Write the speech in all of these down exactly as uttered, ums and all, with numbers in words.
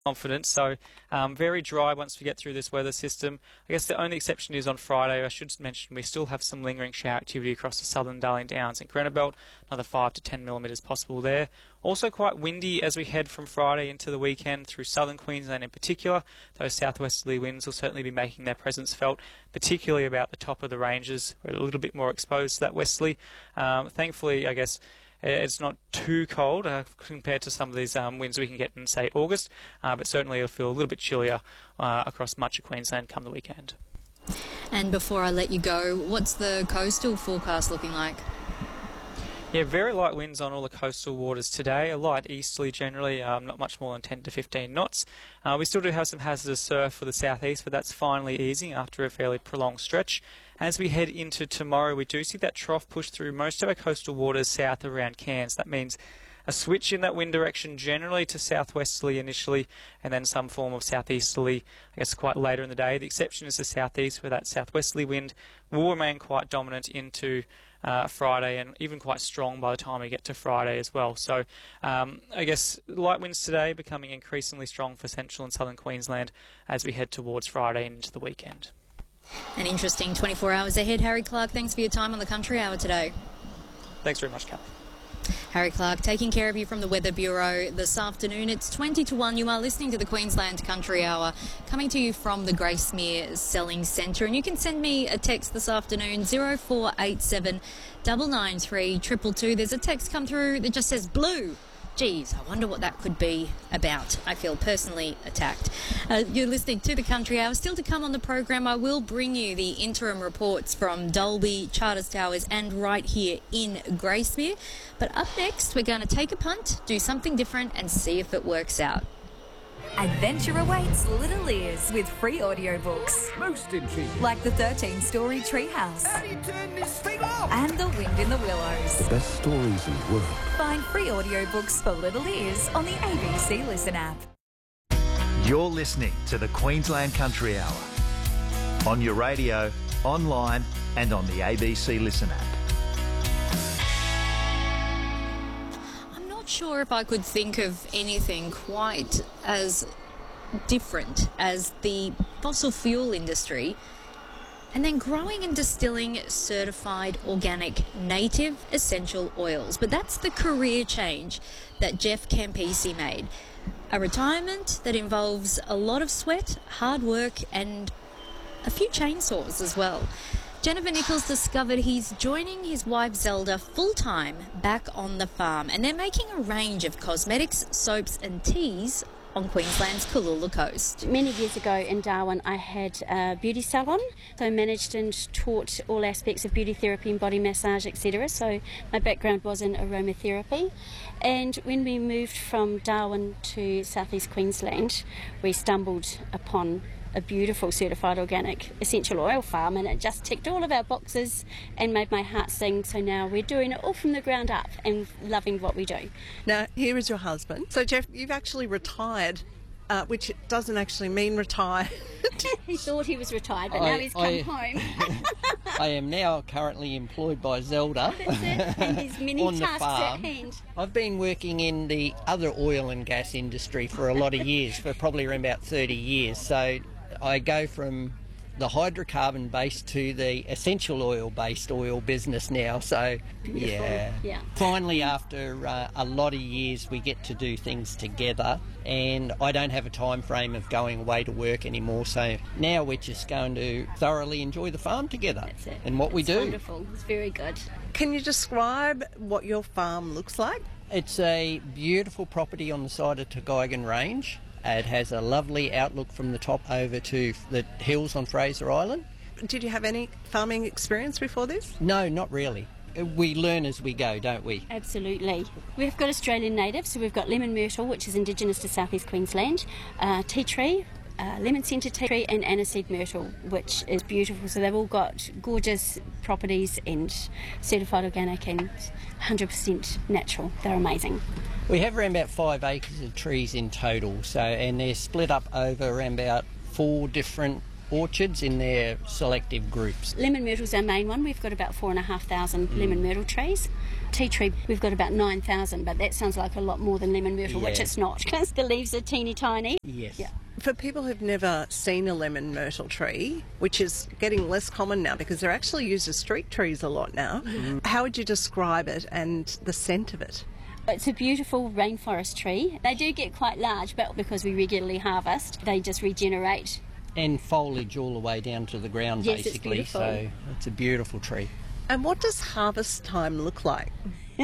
confidence. So um, very dry once we get through this weather system. I guess the only exception is on Friday. I should mention we still have some lingering shower activity across the southern Darling Downs and Grenabelt, another five to ten millimetres possible there. Also quite windy as we head from Friday into the weekend through southern Queensland in particular. Those southwesterly winds will certainly be making their presence felt, particularly about the top of the ranges. We're a little bit more exposed to that westerly. Um, thankfully, I guess, it's not too cold uh, compared to some of these um, winds we can get in, say, August, uh, but certainly it'll feel a little bit chillier uh, across much of Queensland come the weekend. And before I let you go, what's the coastal forecast looking like? Yeah, very light winds on all the coastal waters today, a light easterly generally, um, not much more than ten to fifteen knots. Uh, we still do have some hazardous surf for the southeast, but that's finally easing after a fairly prolonged stretch. As we head into tomorrow, we do see that trough push through most of our coastal waters south around Cairns. That means a switch in that wind direction generally to southwesterly initially, and then some form of southeasterly, I guess, quite later in the day. The exception is the southeast, where that southwesterly wind will remain quite dominant into Uh, Friday, and even quite strong by the time we get to Friday as well. So um, I guess light winds today becoming increasingly strong for central and southern Queensland as we head towards Friday and into the weekend. An interesting twenty-four hours ahead. Harry Clark, thanks for your time on the Country Hour today. Thanks very much, Cal. Harry Clark taking care of you from the Weather Bureau this afternoon. It's twenty to one. You are listening to the Queensland Country Hour, coming to you from the Gracemere Selling Centre. And you can send me a text this afternoon, zero four eight seven nine nine three two two two. There's a text come through that just says blue. Geez, I wonder what that could be about. I feel personally attacked. Uh, you're listening to the Country Hour. Still to come on the program, I will bring you the interim reports from Dalby, Charters Towers and right here in Gracemere. But up next, we're going to take a punt, do something different and see if it works out. Adventure awaits Little Ears with free audiobooks. Most intriguing. Like the thirteen-storey treehouse. How do you turn this thing off? And The Wind in the Willows. The best stories in the world. Find free audiobooks for Little Ears on the A B C Listen app. You're listening to the Queensland Country Hour. On your radio, online and on the A B C Listen app. Sure if I could think of anything quite as different as the fossil fuel industry and then growing and distilling certified organic native essential oils. But that's the career change that Jeff Campisi made. A retirement that involves a lot of sweat, hard work and a few chainsaws as well. Jennifer Nichols discovered he's joining his wife Zelda full-time back on the farm, and they're making a range of cosmetics, soaps and teas on Queensland's Cooloola coast. Many years ago in Darwin I had a beauty salon, so I managed and taught all aspects of beauty therapy and body massage, et cetera. So my background was in aromatherapy, and when we moved from Darwin to southeast Queensland we stumbled upon a beautiful certified organic essential oil farm, and it just ticked all of our boxes and made my heart sing. So now we're doing it all from the ground up and loving what we do. Now here is your husband. So Jeff, you've actually retired, uh, which doesn't actually mean retired. He thought he was retired, but I, now he's come I, home. I am now currently employed by Zelda. That's it, and his many on the tasks farm. at hand. I've been working in the other oil and gas industry for a lot of years, for probably around about thirty years. So I go from the hydrocarbon based to the essential oil based oil business now. So yeah. yeah. Finally, after uh, a lot of years, we get to do things together, and I don't have a time frame of going away to work anymore. So now we're just going to thoroughly enjoy the farm together. That's it. And what it's we do. Wonderful. It's very good. Can you describe what your farm looks like? It's a beautiful property on the side of Tugaigan Range. It has a lovely outlook from the top over to the hills on Fraser Island. Did you have any farming experience before this? No, not really. We learn as we go, don't we? Absolutely. We've got Australian natives, so we've got lemon myrtle, which is indigenous to southeast Queensland, uh, tea tree, uh, lemon centre tea tree and aniseed myrtle, which is beautiful. So they've all got gorgeous properties and certified organic and one hundred percent natural. They're amazing. We have around about five acres of trees in total, so and they're split up over around about four different orchards in their selective groups. Lemon myrtle's our main one. We've got about four and a half thousand mm. lemon myrtle trees. Tea tree, we've got about nine thousand, but that sounds like a lot more than lemon myrtle, yeah. which it's not, because the leaves are teeny tiny. Yes. Yeah. For people who've never seen a lemon myrtle tree, which is getting less common now because they're actually used as street trees a lot now, mm. how would you describe it and the scent of it? It's a beautiful rainforest tree. They do get quite large, but because we regularly harvest, they just regenerate. And foliage all the way down to the ground, yes, basically. It's so it's a beautiful tree. And what does harvest time look like?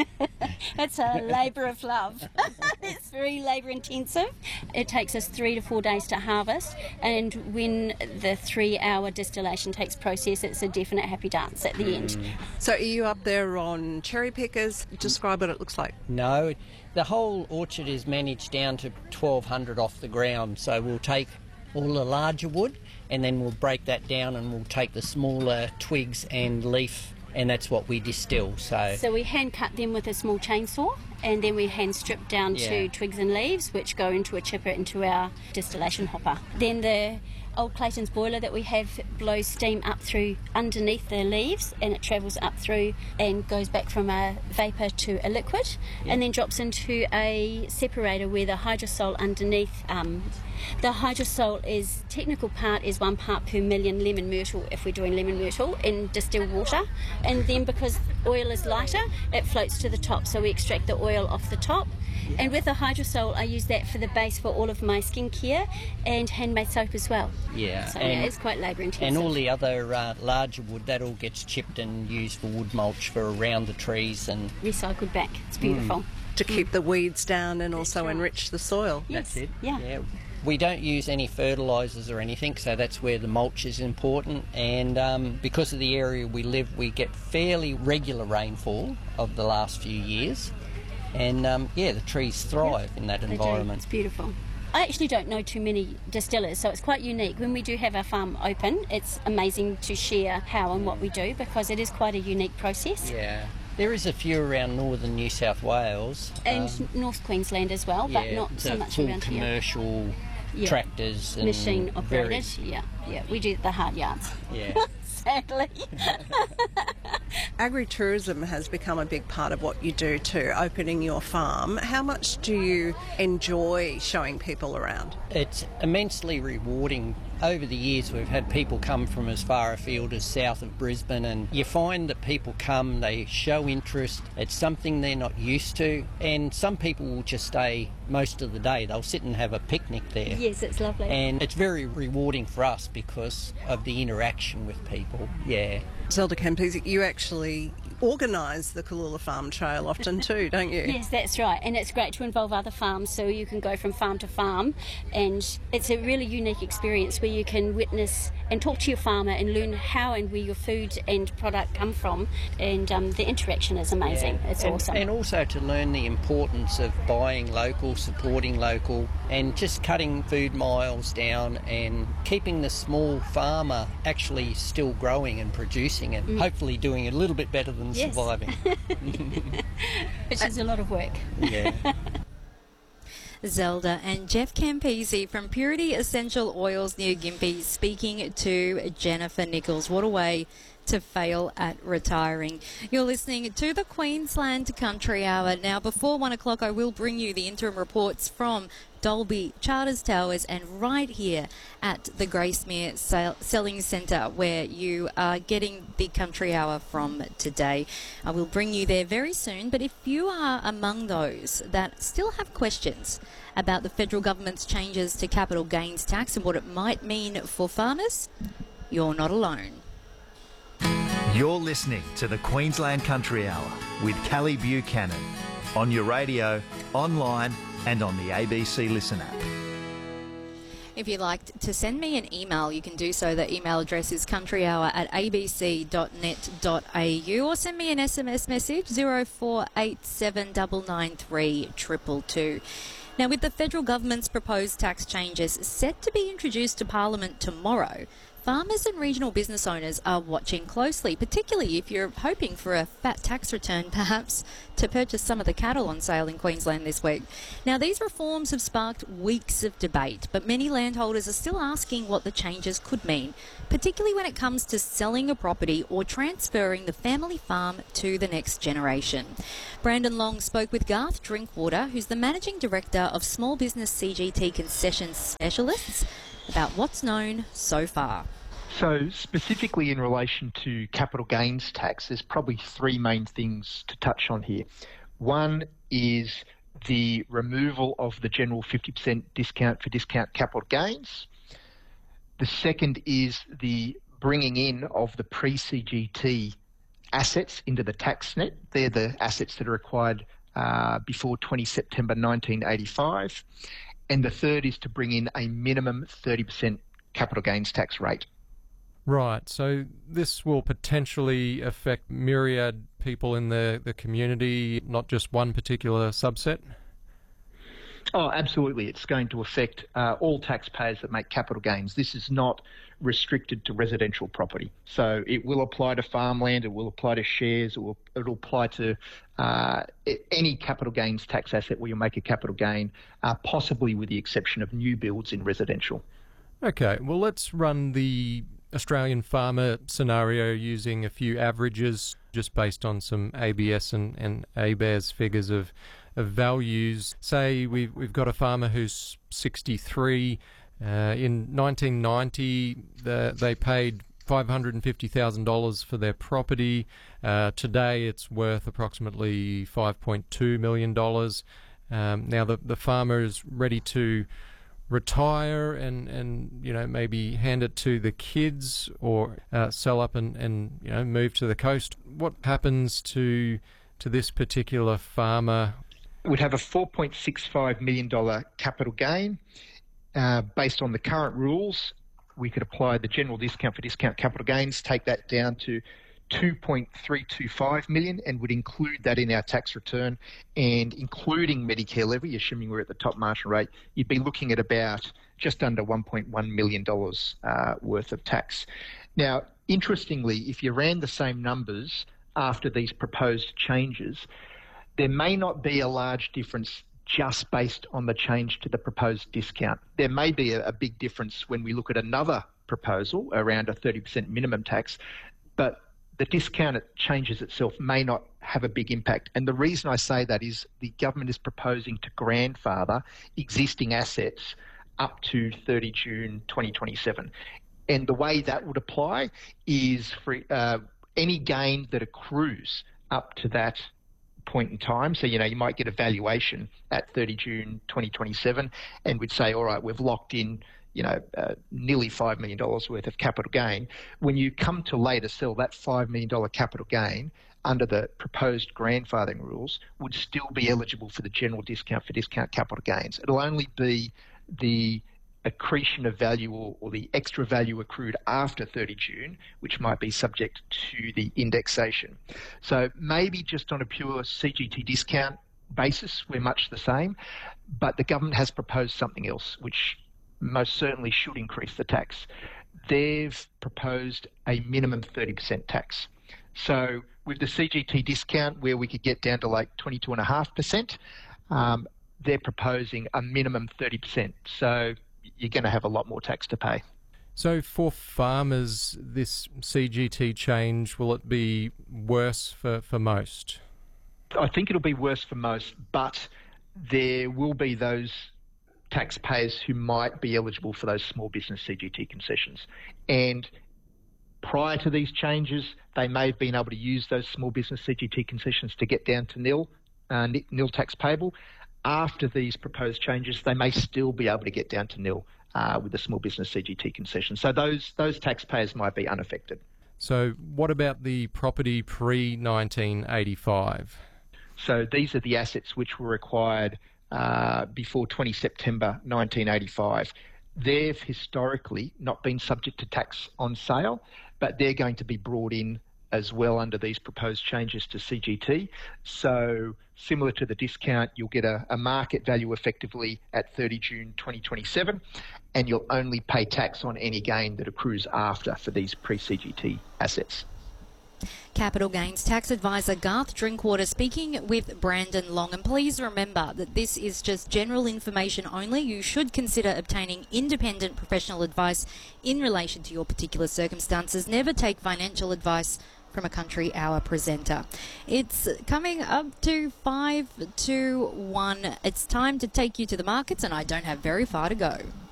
It's a labour of love. It's very labour intensive. It takes us three to four days to harvest, and when the three hour distillation takes process, it's a definite happy dance at the mm. end. So are you up there on cherry pickers? Describe what it looks like. No, the whole orchard is managed down to twelve hundred off the ground, so we'll take all the larger wood and then we'll break that down and we'll take the smaller twigs and leaf, and that's what we distill. So so we hand cut them with a small chainsaw, and then we hand strip down yeah. to twigs and leaves, which go into a chipper into our distillation hopper. Then the old Clayton's boiler that we have blows steam up through underneath the leaves, and it travels up through and goes back from a vapour to a liquid, yeah. and then drops into a separator where the hydrosol underneath um, the hydrosol is technical part is one part per million lemon myrtle if we're doing lemon myrtle in distilled water, and then because oil is lighter it floats to the top, so we extract the oil off the top. And with the hydrosol I use that for the base for all of my skincare and handmade soap as well. Yeah, so and, yeah, it's quite labour intensive. And all the other uh, larger wood, that all gets chipped and used for wood mulch for around the trees and recycled back. It's beautiful. Mm. To keep the weeds down and also right. enrich the soil. Yes. That's it. Yeah. yeah. We don't use any fertilisers or anything, so that's where the mulch is important. And um, because of the area we live, we get fairly regular rainfall of the last few years. And um, yeah, the trees thrive yep, in that environment. It's beautiful. I actually don't know too many distillers, so it's quite unique. When we do have our farm open, it's amazing to share how and what we do, because it is quite a unique process. Yeah. There is a few around northern New South Wales. And um, North Queensland as well, yeah, but not so much full around here. commercial yeah. tractors and machine operated. very... Yeah, yeah. We do the hard yards. Yeah. Sadly. Agritourism has become a big part of what you do too, opening your farm. How much do you enjoy showing people around? It's immensely rewarding. Over the years we've had people come from as far afield as south of Brisbane, and you find that people come, they show interest, it's something they're not used to, and some people will just stay most of the day. They'll sit and have a picnic there. Yes, it's lovely. And it's very rewarding for us because of the interaction with people. Yeah. Zelda Campese, you actually organise the Cooloola Farm Trail often too, don't you? Yes, that's right, and it's great to involve other farms, so you can go from farm to farm, and it's a really unique experience where you can witness and talk to your farmer and learn how and where your food and product come from, and um, the interaction is amazing. Yeah. It's and, awesome. And also to learn the importance of buying local, supporting local, and just cutting food miles down and keeping the small farmer actually still growing and producing and mm. hopefully doing it a little bit better than yes. surviving. Which is a lot of work. Yeah. Zelda and Jeff Campese from Purity Essential Oils near Gympie speaking to Jennifer Nichols. What a way to fail at retiring. You're listening to the Queensland Country Hour. Now, before one o'clock, I will bring you the interim reports from Dalby, Charters Towers, and right here at the Gracemere Sale- Selling Centre, where you are getting the Country Hour from today. I will bring you there very soon, but if you are among those that still have questions about the federal government's changes to capital gains tax and what it might mean for farmers, you're not alone. You're listening to the Queensland Country Hour with Callie Buchanan on your radio, online and on the A B C Listen app. If you'd like to send me an email, you can do so. The email address is countryhour at a b c dot net dot a u, or send me an S M S message zero four eight seven nine nine three two two two. Now, with the federal government's proposed tax changes set to be introduced to Parliament tomorrow, farmers and regional business owners are watching closely, particularly if you're hoping for a fat tax return, perhaps, to purchase some of the cattle on sale in Queensland this week. Now, these reforms have sparked weeks of debate, but many landholders are still asking what the changes could mean, particularly when it comes to selling a property or transferring the family farm to the next generation. Brandon Long spoke with Garth Drinkwater, who's the Managing Director of Small Business C G T Concession Specialists, about what's known so far. So specifically in relation to capital gains tax, there's probably three main things to touch on here. One is the removal of the general fifty percent discount for discount capital gains. The second is the bringing in of the pre-C G T assets into the tax net. They're the assets that are acquired uh, before the twentieth of September nineteen eighty-five. And the third is to bring in a minimum thirty percent capital gains tax rate. Right, so this will potentially affect myriad people in the, the community, not just one particular subset? Oh, absolutely. It's going to affect uh, all taxpayers that make capital gains. This is not restricted to residential property. So it will apply to farmland, it will apply to shares, it will it'll apply to uh, any capital gains tax asset where you make a capital gain, uh, possibly with the exception of new builds in residential. Okay, well, let's run the Australian farmer scenario using a few averages just based on some A B S and, and A B A S figures of, of values. Say we've, we've got a farmer who's sixty-three. Uh, in nineteen ninety, the, they paid five hundred fifty thousand dollars for their property. Uh, today it's worth approximately five point two million dollars. Um, now the, the farmer is ready to retire and, and you know maybe hand it to the kids or uh, sell up and, and you know move to the coast. What happens to to this particular farmer? It would have a four point six five million dollars capital gain. Uh, based on the current rules, we could apply the general discount for discount capital gains, take that down to two point three two five million dollars and would include that in our tax return. And including Medicare levy, assuming we're at the top marginal rate, you'd be looking at about just under one point one million dollars uh, worth of tax. Now, interestingly, if you ran the same numbers after these proposed changes, there may not be a large difference just based on the change to the proposed discount. There may be a, a big difference when we look at another proposal around a thirty percent minimum tax, but the discount it changes itself may not have a big impact. And the reason I say that is the government is proposing to grandfather existing assets up to thirty June twenty twenty-seven. And the way that would apply is for uh, any gain that accrues up to that point in time. So, you know, you might get a valuation at thirty June twenty twenty-seven and we'd say, all right, we've locked in, you know, uh, nearly five million dollars worth of capital gain. When you come to later sell, that five million dollars capital gain under the proposed grandfathering rules would still be eligible for the general discount for discount capital gains. It'll only be the accretion of value or, or the extra value accrued after thirty June, which might be subject to the indexation. So maybe just on a pure C G T discount basis, we're much the same, but the government has proposed something else, which most certainly should increase the tax. They've proposed a minimum thirty percent tax. So with the C G T discount, where we could get down to like twenty-two point five percent, um, they're proposing a minimum thirty percent. So you're going to have a lot more tax to pay. So for farmers, this C G T change, will it be worse for, for most? I think it'll be worse for most, but there will be those taxpayers who might be eligible for those small business C G T concessions. And prior to these changes, they may have been able to use those small business C G T concessions to get down to nil, uh, nil tax payable. After these proposed changes, they may still be able to get down to nil uh, with the small business C G T concession. So those those taxpayers might be unaffected. So what about the property pre nineteen eighty-five? So these are the assets which were acquired uh, before the twentieth of September nineteen eighty-five. They've historically not been subject to tax on sale, but they're going to be brought in as well under these proposed changes to C G T. So similar to the discount, you'll get a, a market value effectively at thirty June twenty twenty-seven, and you'll only pay tax on any gain that accrues after for these pre-C G T assets. Capital Gains Tax Advisor Garth Drinkwater speaking with Brandon Long. And please remember that this is just general information only. You should consider obtaining independent professional advice in relation to your particular circumstances. Never take financial advice from a Country Hour presenter. It's coming up to five to one. It's time to take you to the markets, and I don't have very far to go.